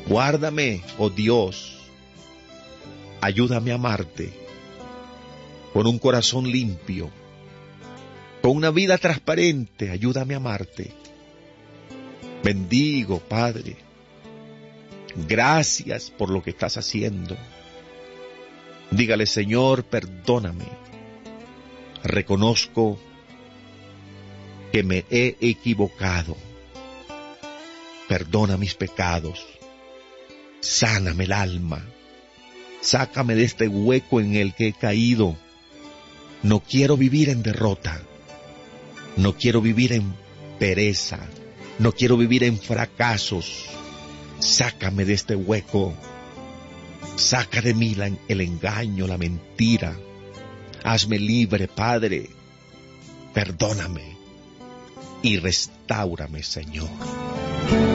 Guárdame, oh Dios, ayúdame a amarte con un corazón limpio, con una vida transparente, ayúdame a amarte. Bendigo, Padre, gracias por lo que estás haciendo. Dígale, Señor, perdóname. Reconozco que me he equivocado. Perdona mis pecados. Sáname el alma. Sácame de este hueco en el que he caído. No quiero vivir en derrota. No quiero vivir en pereza. No quiero vivir en fracasos. Sácame de este hueco. Saca de mí el engaño, la mentira. Hazme libre, Padre. Perdóname y restáurame, Señor.